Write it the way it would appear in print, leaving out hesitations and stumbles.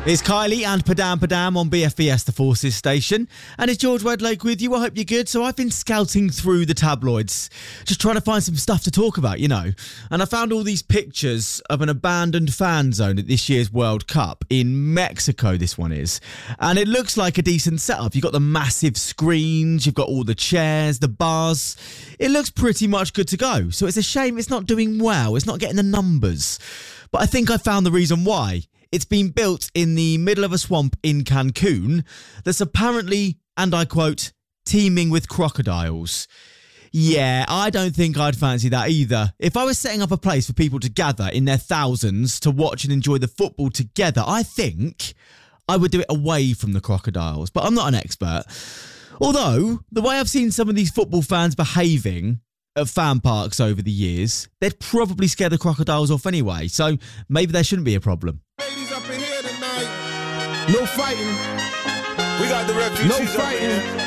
It's Kylie and Padam Padam on BFBS, the Forces station. And it's George Wedlake with you. I hope you're good. So I've been scouting through the tabloids, just trying to find some stuff to talk about, you know. And I found all these pictures of an abandoned fan zone at this year's World Cup in Mexico, this one is. And it looks like a decent setup. You've got the massive screens, you've got all the chairs, the bars. It looks pretty much good to go. So it's a shame it's not doing well. It's not getting the numbers. But I think I found the reason why. It's been built in the middle of a swamp in Cancun that's apparently, and I quote, teeming with crocodiles. Yeah, I don't think I'd fancy that either. If I was setting up a place for people to gather in their thousands to watch and enjoy the football together, I think I would do it away from the crocodiles. But I'm not an expert. Although, the way I've seen some of these football fans behaving at fan parks over the years, they'd probably scare the crocodiles off anyway. So maybe there shouldn't be a problem. Ladies up in here tonight. No fighting. We got the refugees No fighting.